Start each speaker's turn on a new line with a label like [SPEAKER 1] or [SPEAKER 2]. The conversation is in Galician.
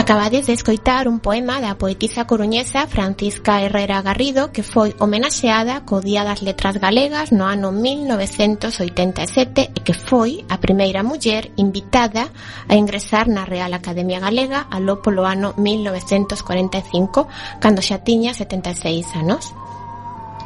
[SPEAKER 1] Acabades de escoitar un poema da poetisa coruñesa Francisca Herrera Garrido que foi homenaxeada co Día das Letras Galegas no ano 1987 e que foi a primeira muller invitada a ingresar na Real Academia Galega aló polo ano 1945, cando xa tiña 76 anos.